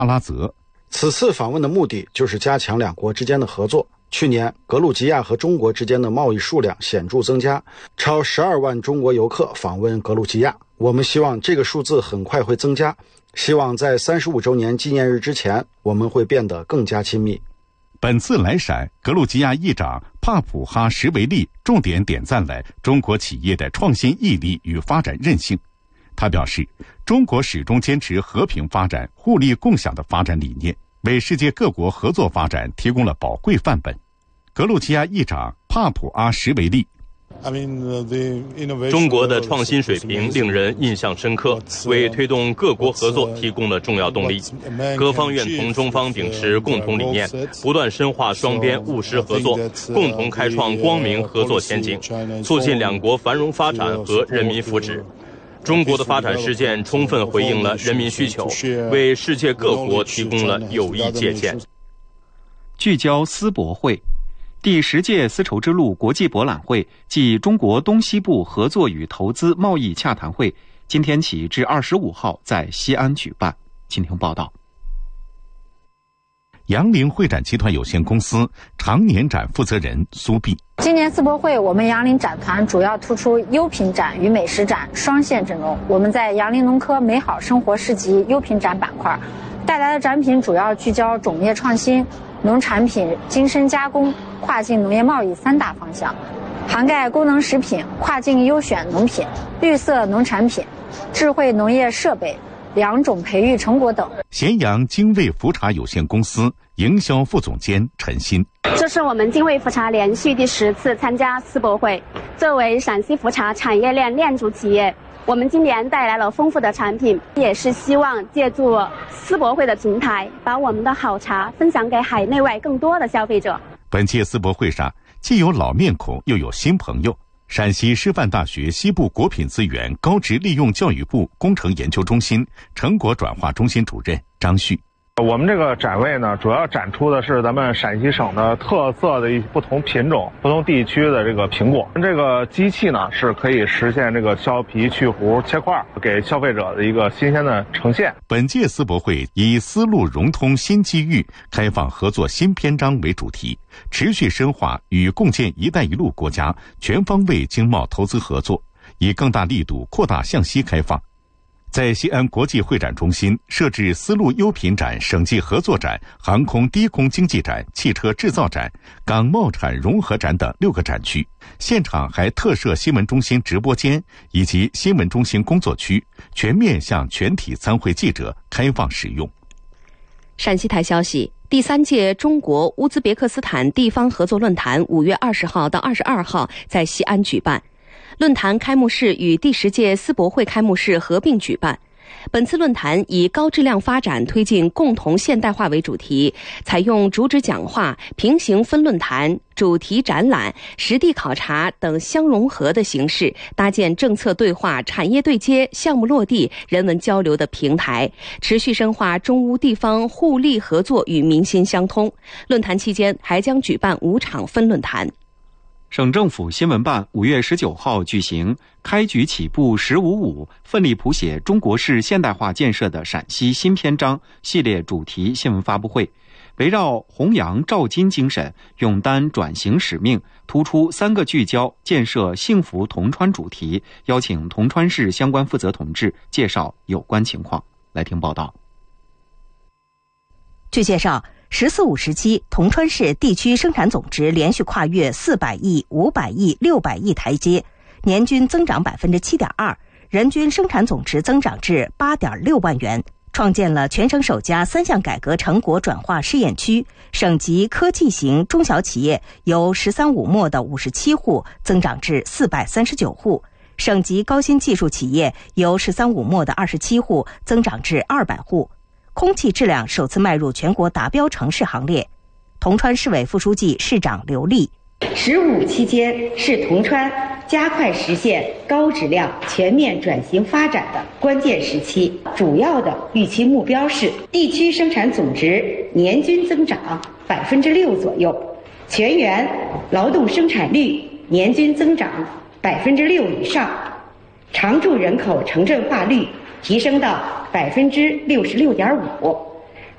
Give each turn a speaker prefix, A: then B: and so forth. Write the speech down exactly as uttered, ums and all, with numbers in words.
A: 阿拉泽。
B: 此次访问的目的就是加强两国之间的合作。去年，格鲁吉亚和中国之间的贸易数量显著增加，超十二万中国游客访问格鲁吉亚。我们希望这个数字很快会增加，希望在三十五周年纪念日之前，我们会变得更加亲密。
A: 本次来陕，格鲁吉亚议长帕普哈什维利重点点赞了中国企业的创新毅力与发展韧性。他表示，中国始终坚持和平发展、互利共享的发展理念，为世界各国合作发展提供了宝贵范本。格鲁吉亚议长帕普阿什维利，
C: 中国的创新水平令人印象深刻，为推动各国合作提供了重要动力。各方愿同中方秉持共同理念，不断深化双边务实合作，共同开创光明合作前景，促进两国繁荣发展和人民福祉。中国的发展实践充分回应了人民需求，为世界各国提供了有益借鉴。
D: 聚焦丝博会。第十届丝绸之路国际博览会暨中国东西部合作与投资贸易洽谈会今天起至二十五号在西安举办。请听报道。
A: 杨凌会展集团有限公司常年展负责人苏碧，
E: 今年丝博会我们杨凌展团主要突出优品展与美食展双线阵容。我们在杨凌农科美好生活市集优品展板块带来的展品主要聚焦种业创新、农产品精深加工、跨境农业贸易三大方向，涵盖功能食品、跨境优选农品、绿色农产品、智慧农业设备、两种培育成果等。
A: 咸阳精卫福茶有限公司营销副总监陈鑫，
F: 这是我们精卫福茶连续第十次参加丝博会。作为陕西福茶产业链链主企业，我们今年带来了丰富的产品，也是希望借助丝博会的平台，把我们的好茶分享给海内外更多的消费者。
A: 本届丝博会上，既有老面孔，又有新朋友。陕西师范大学西部果品资源高值利用教育部工程研究中心成果转化中心主任张旭。
G: 我们这个展位呢，主要展出的是咱们陕西省的特色的一不同品种、不同地区的这个苹果。这个机器呢，是可以实现这个削皮、去核、切块，给消费者的一个新鲜的呈现。
A: 本届丝博会以丝路融通新机遇、开放合作新篇章为主题，持续深化与共建“一带一路”国家全方位经贸投资合作，以更大力度扩大向西开放。在西安国际会展中心设置丝路优品展、省际合作展、航空低空经济展、汽车制造展、港贸产融合展等六个展区，现场还特设新闻中心直播间以及新闻中心工作区，全面向全体参会记者开放使用。
H: 陕西台消息，第三届中国乌兹别克斯坦地方合作论坛五月二十号到二十二号在西安举办。论坛开幕式与第十届丝博会开幕式合并举办。本次论坛以高质量发展推进共同现代化为主题，采用主旨讲话、平行分论坛、主题展览、实地考察等相融合的形式，搭建政策对话、产业对接、项目落地、人文交流的平台，持续深化中乌地方互利合作与民心相通。论坛期间还将举办五场分论坛。
D: 省政府新闻办五月十九号举行开局起步十五五，奋力谱写中国式现代化建设的陕西新篇章系列主题新闻发布会，围绕弘扬照金精神，勇担转型使命，突出三个聚焦建设幸福铜川主题，邀请铜川市相关负责同志介绍有关情况。来听报道。
I: 据介绍，十四五时期，铜川市地区生产总值连续跨越四百亿、五百亿、六百亿台阶，年均增长百分之七点二，人均生产总值增长至八点六万元，创建了全省首家三项改革成果转化试验区。省级科技型中小企业由“十三五”末的五十七户增长至四百三十九户，省级高新技术企业由“十三五”末的二十七户增长至二百户。空气质量首次迈入全国达标城市行列。铜川市委副书记、市长刘丽，
J: 十五期间是铜川加快实现高质量全面转型发展的关键时期，主要的预期目标是地区生产总值年均增长百分之六左右，全员劳动生产率年均增长百分之六以上，常住人口城镇化率提升到百分之六十六点五。